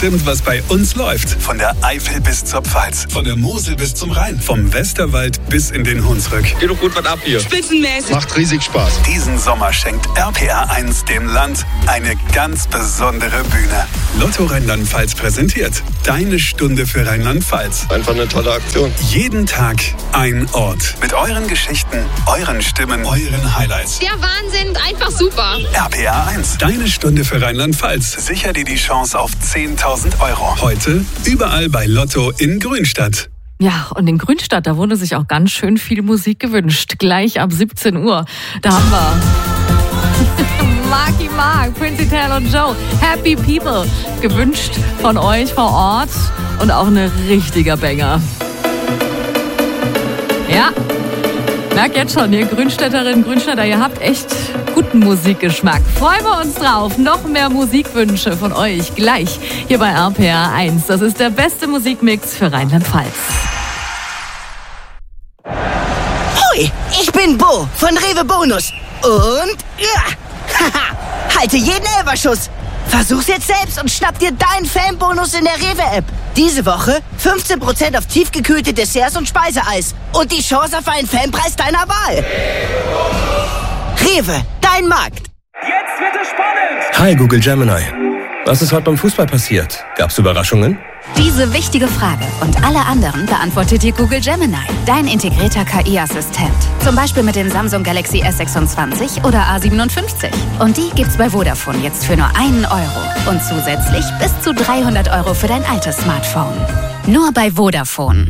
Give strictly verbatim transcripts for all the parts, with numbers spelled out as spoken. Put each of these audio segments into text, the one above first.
bestimmt, was bei uns läuft. Von der Eifel bis zur Pfalz, von der Mosel bis zum Rhein, vom Westerwald bis in den Hunsrück. Geht doch gut was ab hier. Spitzenmäßig. Macht riesig Spaß. Diesen Sommer schenkt R P R eins dem Land eine ganz besondere Bühne. Lotto Rheinland-Pfalz präsentiert Deine Stunde für Rheinland-Pfalz. Einfach eine tolle Aktion. Jeden Tag ein Ort. Mit euren Geschichten, euren Stimmen, euren Highlights. Der Wahnsinn, einfach super. R P R eins, Deine Stunde für Rheinland-Pfalz. Sicher dir die Chance auf zehntausend Euro. Heute überall bei Lotto in Grünstadt. Ja, und in Grünstadt, da wurde sich auch ganz schön viel Musik gewünscht. Gleich ab siebzehn Uhr. Da haben wir Marky Mark, Prince Tale und Joe. Happy People. Gewünscht von euch vor Ort. Und auch ein richtiger Banger. Ja, merkt jetzt schon, ihr Grünstädterinnen, Grünstädter, ihr habt echt guten Musikgeschmack. Freuen wir uns drauf. Noch mehr Musikwünsche von euch gleich hier bei R P R eins. Das ist der beste Musikmix für Rheinland-Pfalz. Hoi, ich bin Bo von Rewe Bonus. Und ja, haha, halte jeden Elferschuss. Versuch's jetzt selbst und schnapp dir deinen Fanbonus in der Rewe-App. Diese Woche fünfzehn Prozent auf tiefgekühlte Desserts und Speiseeis. Und die Chance auf einen Fanpreis deiner Wahl. Rewe, dein Markt. Jetzt wird es spannend. Hi Google Gemini. Was ist heute beim Fußball passiert? Gab's Überraschungen? Diese wichtige Frage und alle anderen beantwortet dir Google Gemini, dein integrierter K I-Assistent. Zum Beispiel mit dem Samsung Galaxy S sechsundzwanzig oder A siebenundfünfzig. Und die gibt's bei Vodafone jetzt für nur einen Euro. Und zusätzlich bis zu dreihundert Euro für dein altes Smartphone. Nur bei Vodafone.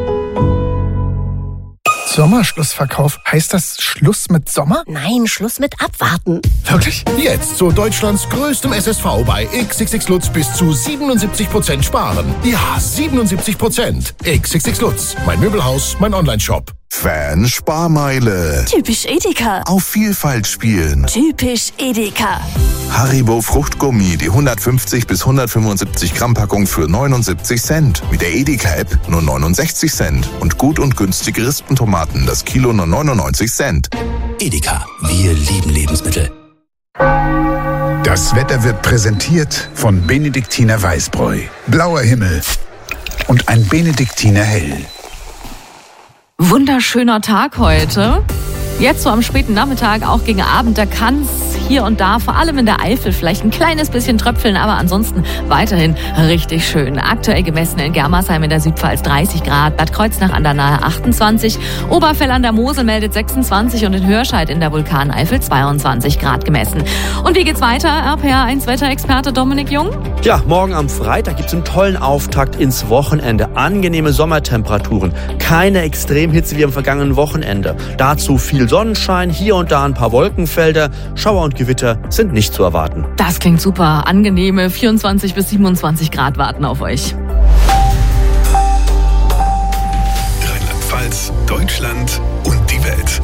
Sommerschlussverkauf. Heißt das Schluss mit Sommer? Nein, Schluss mit Abwarten. Wirklich? Jetzt zu Deutschlands größtem S S V bei X X X Lutz bis zu siebenundsiebzig Prozent sparen. Ja, siebenundsiebzig Prozent. X X X Lutz, mein Möbelhaus, mein Onlineshop. Fan-Sparmeile. Typisch Edeka. Auf Vielfalt spielen. Typisch Edeka. Haribo Fruchtgummi, die hundertfünfzig bis hundertfünfundsiebzig Gramm Packung für neunundsiebzig Cent. Mit der Edeka-App nur neunundsechzig Cent. Und gut und günstige Rispentomaten, das Kilo nur neunundneunzig Cent. Edeka, wir lieben Lebensmittel. Das Wetter wird präsentiert von Benediktiner Weißbräu. Blauer Himmel und ein Benediktiner Hell. Wunderschöner Tag heute. Jetzt so am späten Nachmittag, auch gegen Abend, da kann es hier und da, vor allem in der Eifel, vielleicht ein kleines bisschen tröpfeln, aber ansonsten weiterhin richtig schön. Aktuell gemessen in Germersheim in der Südpfalz dreißig Grad, Bad Kreuznach an der Nahe achtundzwanzig, Oberfell an der Mosel meldet sechsundzwanzig und in Hörscheid in der Vulkaneifel zweiundzwanzig Grad gemessen. Und wie geht's weiter, R P R eins Wetterexperte Dominik Jung? Ja, morgen am Freitag gibt's einen tollen Auftakt ins Wochenende. Angenehme Sommertemperaturen, keine Extremhitze wie am vergangenen Wochenende. Dazu viel Sonnenschein, hier und da ein paar Wolkenfelder, Schauer und Gewitter sind nicht zu erwarten. Das klingt super. Angenehme vierundzwanzig bis siebenundzwanzig Grad warten auf euch. Rheinland-Pfalz, Deutschland und die Welt.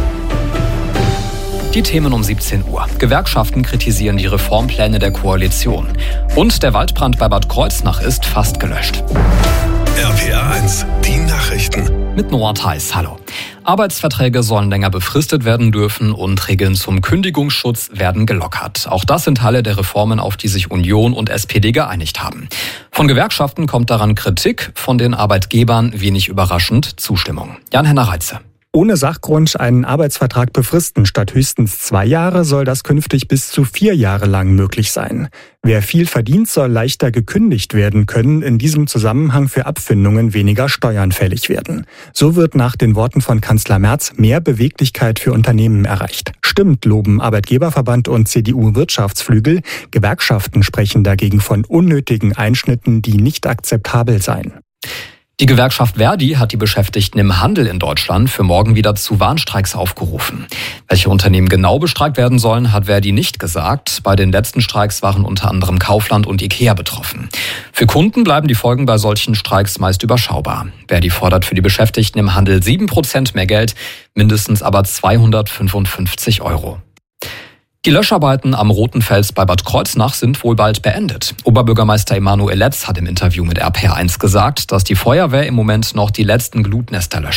Die Themen um siebzehn Uhr. Gewerkschaften kritisieren die Reformpläne der Koalition. Und der Waldbrand bei Bad Kreuznach ist fast gelöscht. R P R eins, die Nachrichten. Mit Noah Theis, hallo. Arbeitsverträge sollen länger befristet werden dürfen und Regeln zum Kündigungsschutz werden gelockert. Auch das sind Teile der Reformen, auf die sich Union und S P D geeinigt haben. Von Gewerkschaften kommt daran Kritik, von den Arbeitgebern wenig überraschend Zustimmung. Jan-Henner Reitze. Ohne Sachgrund einen Arbeitsvertrag befristen statt höchstens zwei Jahre soll das künftig bis zu vier Jahre lang möglich sein. Wer viel verdient, soll leichter gekündigt werden können, in diesem Zusammenhang für Abfindungen weniger Steuern fällig werden. So wird nach den Worten von Kanzler Merz mehr Beweglichkeit für Unternehmen erreicht. Stimmt, loben Arbeitgeberverband und C D U-Wirtschaftsflügel. Gewerkschaften sprechen dagegen von unnötigen Einschnitten, die nicht akzeptabel seien. Die Gewerkschaft Verdi hat die Beschäftigten im Handel in Deutschland für morgen wieder zu Warnstreiks aufgerufen. Welche Unternehmen genau bestreikt werden sollen, hat Verdi nicht gesagt. Bei den letzten Streiks waren unter anderem Kaufland und Ikea betroffen. Für Kunden bleiben die Folgen bei solchen Streiks meist überschaubar. Verdi fordert für die Beschäftigten im Handel sieben Prozent mehr Geld, mindestens aber zweihundertfünfundfünfzig Euro. Die Löscharbeiten am Roten Fels bei Bad Kreuznach sind wohl bald beendet. Oberbürgermeister Emanuel Letz hat im Interview mit R P R eins gesagt, dass die Feuerwehr im Moment noch die letzten Glutnester lösche.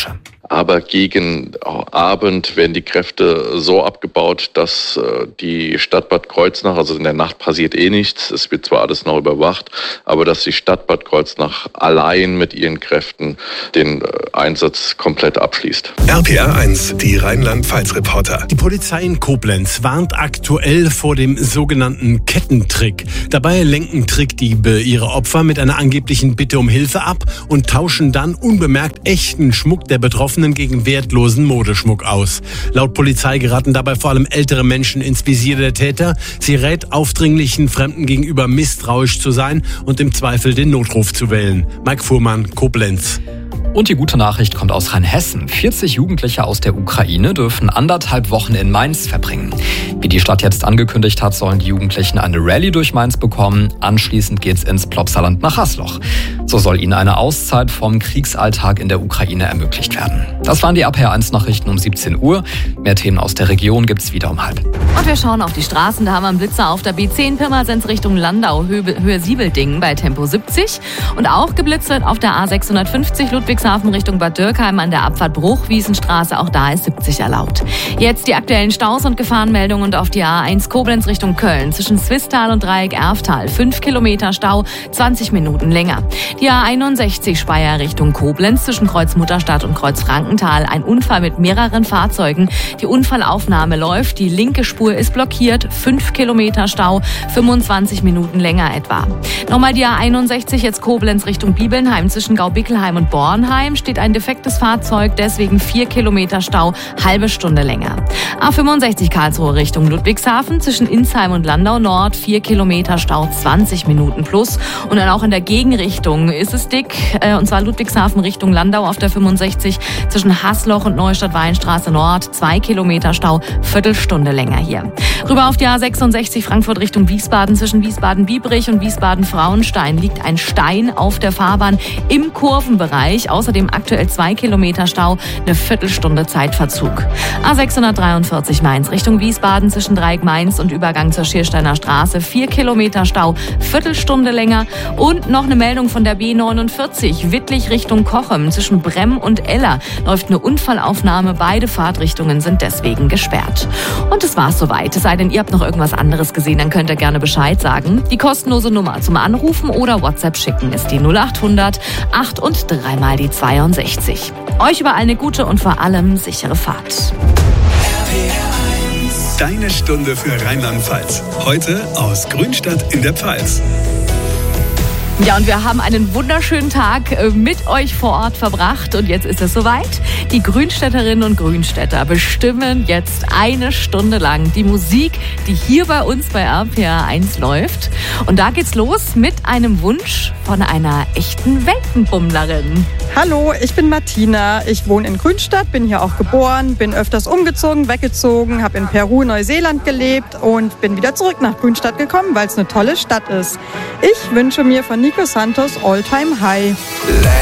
Aber gegen Abend werden die Kräfte so abgebaut, dass die Stadt Bad Kreuznach, also in der Nacht passiert eh nichts, es wird zwar alles noch überwacht, aber dass die Stadt Bad Kreuznach allein mit ihren Kräften den Einsatz komplett abschließt. R P R eins, die Rheinland-Pfalz-Reporter. Die Polizei in Koblenz warnt aktuell vor dem sogenannten Kettentrick. Dabei lenken Trickdiebe ihre Opfer mit einer angeblichen Bitte um Hilfe ab und tauschen dann unbemerkt echten Schmuck der Betroffenen gegen wertlosen Modeschmuck aus. Laut Polizei geraten dabei vor allem ältere Menschen ins Visier der Täter. Sie rät aufdringlichen Fremden gegenüber misstrauisch zu sein und im Zweifel den Notruf zu wählen. Mike Fuhrmann, Koblenz. Und die gute Nachricht kommt aus Rheinhessen. vierzig Jugendliche aus der Ukraine dürfen anderthalb Wochen in Mainz verbringen. Wie die Stadt jetzt angekündigt hat, sollen die Jugendlichen eine Rallye durch Mainz bekommen. Anschließend geht's ins Plopsaland nach Hasloch. So soll ihnen eine Auszeit vom Kriegsalltag in der Ukraine ermöglicht werden. Das waren die R P R eins Nachrichten um siebzehn Uhr. Mehr Themen aus der Region gibt's wieder um halb. Und wir schauen auf die Straßen. Da haben wir einen Blitzer auf der B zehn Pirmasens Richtung Landau, Höhe, Höhe Siebeldingen bei Tempo siebzig. Und auch geblitzert auf der A sechshundertfünfzig Ludwigshafen Richtung Bad Dürkheim an der Abfahrt Bruchwiesenstraße. Auch da ist siebzig erlaubt. Jetzt die aktuellen Staus und Gefahrenmeldungen und auf die A eins Koblenz Richtung Köln zwischen Swisttal und Dreieck Erftal. fünf Kilometer Stau, zwanzig Minuten länger. Die A einundsechzig Speyer Richtung Koblenz zwischen Kreuz Mutterstadt und Kreuz Frankenthal. Ein Unfall mit mehreren Fahrzeugen. Die Unfallaufnahme läuft. Die linke Spur ist blockiert. fünf Kilometer Stau, fünfundzwanzig Minuten länger etwa. Nochmal die A einundsechzig jetzt Koblenz Richtung Bibelnheim zwischen Gaubickelheim und Bornheim. Steht ein defektes Fahrzeug, deswegen vier Kilometer Stau, halbe Stunde länger. A fünfundsechzig Karlsruhe Richtung Ludwigshafen zwischen Insheim und Landau Nord, vier Kilometer Stau, zwanzig Minuten plus. Und dann auch in der Gegenrichtung ist es dick, und zwar Ludwigshafen Richtung Landau auf der fünfundsechzig zwischen Hasloch und Neustadt-Weinstraße Nord, zwei Kilometer Stau, Viertelstunde länger hier. Rüber auf die A sechsundsechzig Frankfurt Richtung Wiesbaden zwischen Wiesbaden-Biebrich und Wiesbaden-Frauenstein liegt ein Stein auf der Fahrbahn im Kurvenbereich. Außerdem aktuell zwei Kilometer Stau, eine Viertelstunde Zeitverzug. A sechshundertdreiundvierzig Mainz Richtung Wiesbaden zwischen Dreieck Mainz und Übergang zur Schiersteiner Straße. vier Kilometer Stau, Viertelstunde länger. Und noch eine Meldung von der B neunundvierzig Wittlich Richtung Cochem zwischen Bremm und Eller läuft eine Unfallaufnahme. Beide Fahrtrichtungen sind deswegen gesperrt. Und das war's soweit. Es sei denn, ihr habt noch irgendwas anderes gesehen, dann könnt ihr gerne Bescheid sagen. Die kostenlose Nummer zum Anrufen oder WhatsApp schicken ist die null achthundert acht und dreimal die zweiundsechzig. Euch überall eine gute und vor allem sichere Fahrt. Deine Stunde für Rheinland-Pfalz. Heute aus Grünstadt in der Pfalz. Ja, und wir haben einen wunderschönen Tag mit euch vor Ort verbracht. Und jetzt ist es soweit. Die Grünstädterinnen und Grünstädter bestimmen jetzt eine Stunde lang die Musik, die hier bei uns bei R P R eins läuft. Und da geht's los mit einem Wunsch von einer echten Weltenbummlerin. Hallo, ich bin Martina. Ich wohne in Grünstadt, bin hier auch geboren, bin öfters umgezogen, weggezogen, habe in Peru, Neuseeland gelebt und bin wieder zurück nach Grünstadt gekommen, weil es eine tolle Stadt ist. Ich wünsche mir von Nico Santos All Time High.